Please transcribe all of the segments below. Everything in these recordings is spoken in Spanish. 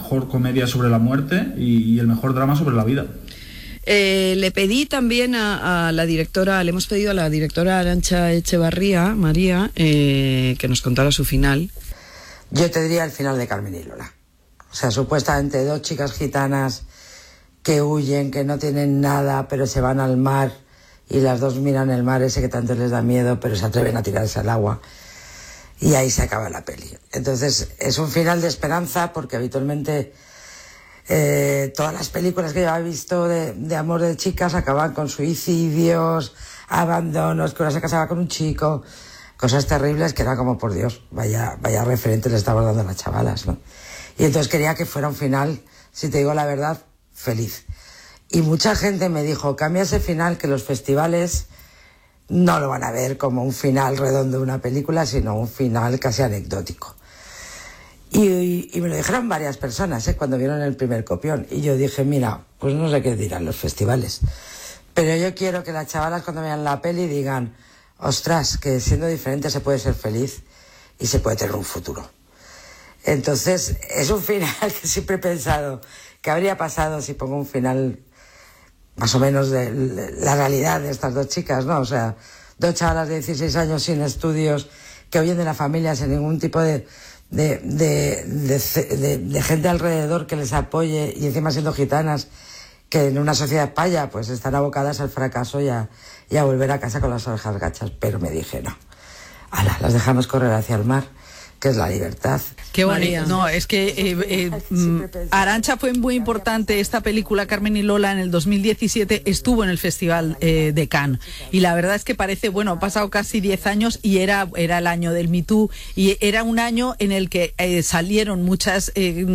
mejor comedia sobre la muerte y el mejor drama sobre la vida. Le pedí también a la directora, le hemos pedido a la directora Arantxa Echevarría, María, que nos contara su final. Yo te diría el final de Carmen y Lola. O sea, supuestamente 2 chicas gitanas que huyen, que no tienen nada, pero se van al mar y las 2 miran el mar ese que tanto les da miedo, pero se atreven a tirarse al agua. Y ahí se acaba la peli. Entonces, es un final de esperanza porque habitualmente todas las películas que yo he visto de amor de chicas acaban con suicidios, abandonos, que una se casaba con un chico, cosas terribles que era como, por Dios, vaya referente le estaba dando a las chavalas, ¿no? Y entonces quería que fuera un final, si te digo la verdad, feliz. Y mucha gente me dijo, cambia ese final, que los festivales no lo van a ver como un final redondo de una película, sino un final casi anecdótico. Y me lo dijeron varias personas, cuando vieron el primer copión. Y yo dije, mira, pues no sé qué dirán los festivales, pero yo quiero que las chavalas cuando vean la peli digan, ostras, que siendo diferente se puede ser feliz y se puede tener un futuro. Entonces, es un final que siempre he pensado, ¿qué habría pasado si pongo un final más o menos de la realidad de estas 2 chicas, ¿no? O sea, 2 chavalas de 16 años sin estudios, que huyen de la familia sin ningún tipo de gente alrededor que les apoye, y encima siendo gitanas, que en una sociedad paya pues están abocadas al fracaso y a volver a casa con las orejas gachas. Pero me dije, no, las dejamos correr hacia el mar, que es la libertad. Qué bonito. No, es que Arantxa fue muy importante. Esta película, Carmen y Lola, en el 2017 estuvo en el Festival de Cannes. Y la verdad es que parece, bueno, ha pasado casi 10 años y era el año del Me Too. Y era un año en el que salieron muchas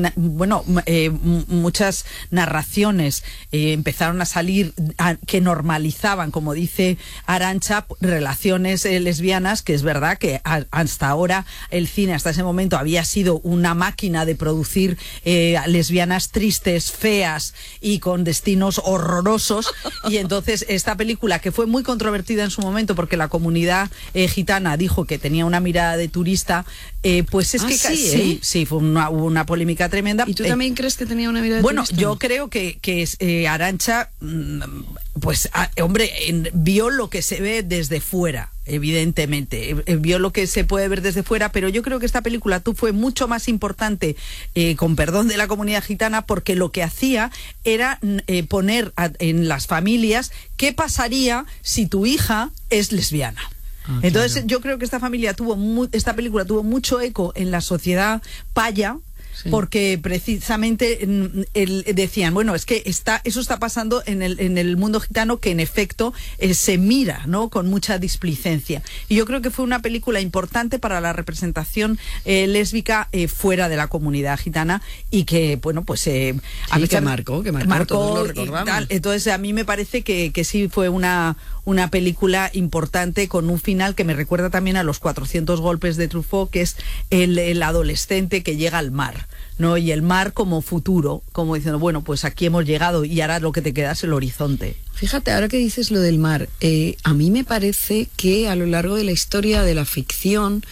narraciones. Empezaron a salir que normalizaban, como dice Arantxa, relaciones lesbianas, que es verdad que hasta ahora el cine, hasta ese momento, había sido una máquina de producir lesbianas tristes, feas y con destinos horrorosos. Y entonces esta película, que fue muy controvertida en su momento porque la comunidad gitana dijo que tenía una mirada de turista, pues es sí, fue hubo una polémica tremenda. ¿Y tú también crees que tenía una mirada de turista? Bueno, yo creo que Arantxa, pues hombre, vio lo que se ve desde fuera. Evidentemente, vio lo que se puede ver desde fuera, pero yo creo que esta película fue mucho más importante, con perdón de la comunidad gitana, porque lo que hacía era poner en las familias qué pasaría si tu hija es lesbiana. Entonces, claro, yo creo que esta película tuvo mucho eco en la sociedad paya. Sí. Porque precisamente decían, bueno, es que eso está pasando en el mundo gitano, que en efecto se mira, ¿no?, con mucha displicencia. Y yo creo que fue una película importante para la representación lésbica fuera de la comunidad gitana, y que, bueno, pues que marcó, todos lo recordamos. Tal. Entonces, a mí me parece que sí fue una película importante, con un final que me recuerda también a Los 400 golpes de Truffaut, que es el adolescente que llega al mar, ¿no? Y el mar como futuro, como diciendo, bueno, pues aquí hemos llegado y ahora lo que te queda es el horizonte. Fíjate, ahora que dices lo del mar, a mí me parece que a lo largo de la historia de la ficción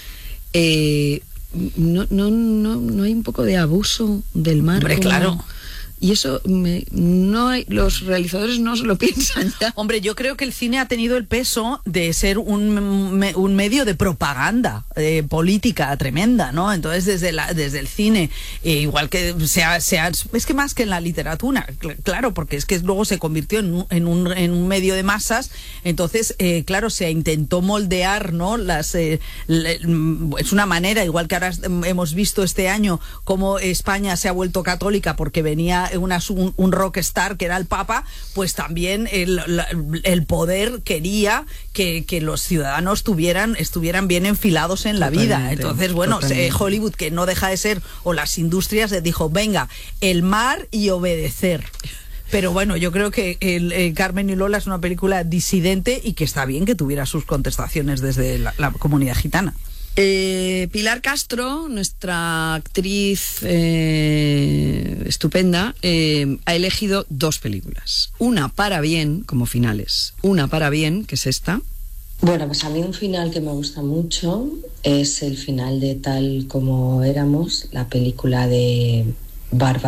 no hay un poco de abuso del mar. Hombre, claro. Y eso los realizadores no se lo piensan ya. Hombre, yo creo que el cine ha tenido el peso de ser un medio de propaganda política tremenda, ¿no? Entonces, desde el cine, igual que es que más que en la literatura, claro, porque es que luego se convirtió en un medio de masas. Entonces, claro, se intentó moldear, ¿no? Es una manera, igual que ahora hemos visto este año cómo España se ha vuelto católica porque venía un rockstar que era el Papa, pues también el poder quería que los ciudadanos estuvieran bien enfilados en la vida. Entonces, bueno, Hollywood, que no deja de ser, o las industrias, les dijo, venga, el mar y obedecer. Pero bueno, yo creo que Carmen y Lola es una película disidente y que está bien que tuviera sus contestaciones desde la comunidad gitana. Pilar Castro, nuestra actriz estupenda, ha elegido 2 películas. Una para bien, como finales. Una para bien, que es esta. Bueno, pues a mí un final que me gusta mucho es el final de Tal como éramos, la película de Bárbara